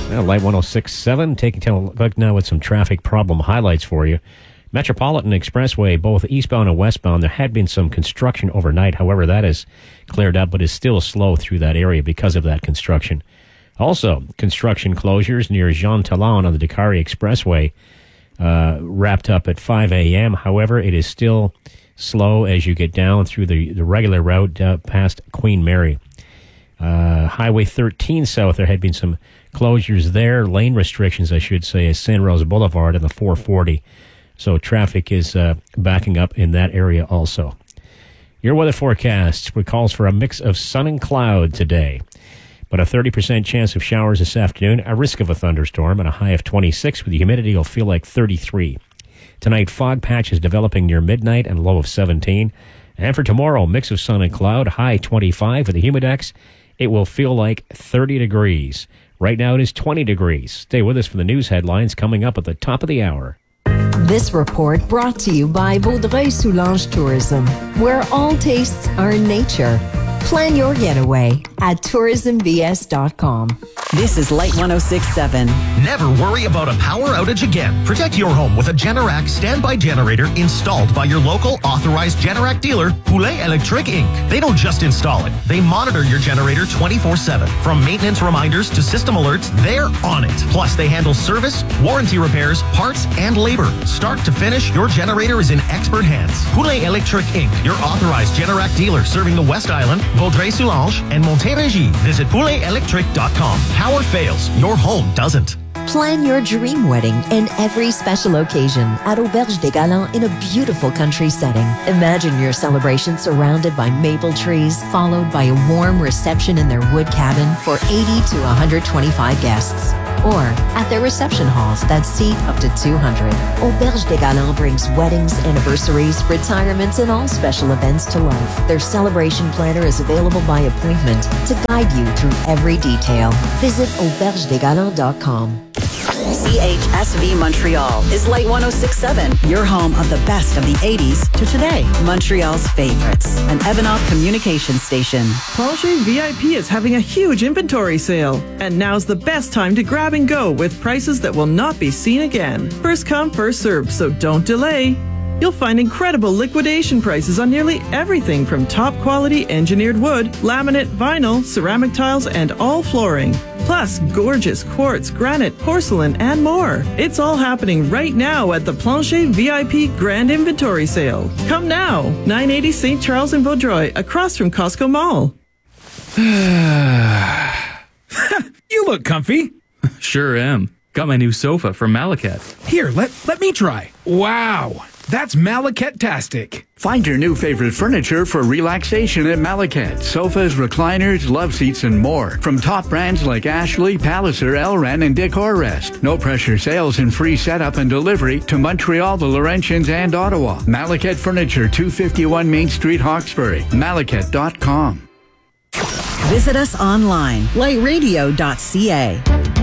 Well, Light 106.7, taking a look now at some traffic problem highlights for you. Metropolitan Expressway, both eastbound and westbound, there had been some construction overnight. However, that is cleared up, but is still slow through that area because of that construction. Also, construction closures near Jean Talon on the Dakari Expressway wrapped up at 5 a.m. However, it is still slow as you get down through the regular route past Queen Mary. Highway 13 South, there had been some closures there, lane restrictions, I should say, at San Rose Boulevard and the 440. So traffic is backing up in that area also. Your weather forecast calls for a mix of sun and cloud today, but a 30% chance of showers this afternoon, a risk of a thunderstorm, and a high of 26 with the humidity will feel like 33. Tonight, fog patches developing near midnight and low of 17. And for tomorrow, mix of sun and cloud, high 25 with the humidex. It will feel like 30 degrees. Right now it is 20 degrees. Stay with us for the news headlines coming up at the top of the hour. This report brought to you by Vaudreuil-Soulanges Tourism, where all tastes are in nature. Plan your getaway at tourismvs.com. This is Light 106.7. Never worry about a power outage again. Protect your home with a Generac standby generator installed by your local authorized Generac dealer, Poulet Electric Inc. They don't just install it. They monitor your generator 24/7. From maintenance reminders to system alerts, they're on it. Plus, they handle service, warranty repairs, parts, and labor. Start to finish, your generator is in expert hands. Poulet Electric Inc., your authorized Generac dealer serving the West Island, Vaudreuil-Soulanges, and Montérégie. Visit pouletelectric.com. Power fails, your home doesn't. Plan your dream wedding and every special occasion at Auberge des Galants in a beautiful country setting. Imagine your celebration surrounded by maple trees, followed by a warm reception in their wood cabin for 80 to 125 guests. Or at their reception halls that seat up to 200. Auberge des Galants brings weddings, anniversaries, retirements, and all special events to life. Their celebration planner is available by appointment to guide you through every detail. Visit aubergedesgalants.com. CHSV Montreal is Light 106.7, your home of the best of the 80s to today. Montreal's favorites, an Evanop communication station. Plancher VIP is having a huge inventory sale, and now's the best time to grab and go with prices that will not be seen again. First come, first served, so don't delay. You'll find incredible liquidation prices on nearly everything from top quality engineered wood, laminate, vinyl, ceramic tiles, and all flooring. Plus, gorgeous quartz, granite, porcelain, and more. It's all happening right now at the Plancher VIP Grand Inventory Sale. Come now, 980 St. Charles in Vaudreuil, across from Costco Mall. You look comfy. Sure am. Got my new sofa from Malaket. Here, let me try. Wow, that's Malaket-tastic. Find your new favorite furniture for relaxation at Malaket. Sofas, recliners, love seats, and more. From top brands like Ashley, Palliser, Elran, and Decorrest. No pressure sales and free setup and delivery to Montreal, the Laurentians, and Ottawa. Malaket Furniture, 251 Main Street, Hawkesbury. Malaket.com. Visit us online, lightradio.ca.